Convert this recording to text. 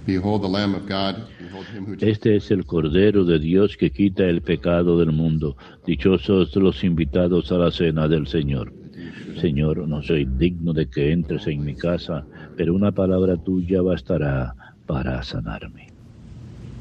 Behold the Lamb of God. Behold him who takes Este es el Cordero de Dios que quita el pecado del mundo. Dichosos los invitados a la cena del Señor. Señor, no soy digno de que entres en mi casa, pero una palabra tuya bastará para sanarme.